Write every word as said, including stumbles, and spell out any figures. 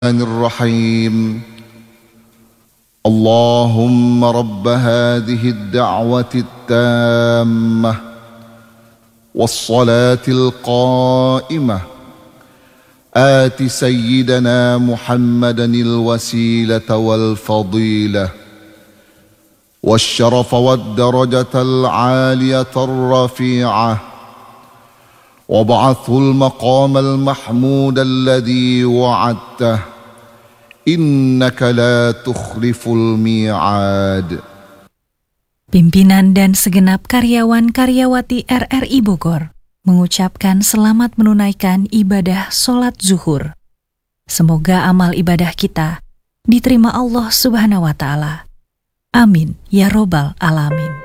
الرحيم اللهم رب هذه الدعوة التامة والصلاة القائمة آت سيدنا محمدا الوسيلة والفضيلة والشرف والدرجة العالية الرفيعة وابعثه المقام المحمود الذي وعدته إنك لا تخلف الميعاد. Pimpinan dan segenap karyawan-karyawati R R I Bogor mengucapkan selamat menunaikan ibadah sholat zuhur. Semoga amal ibadah kita diterima Allah Subhanahu wa Ta'ala. Amin ya Robbal Alamin.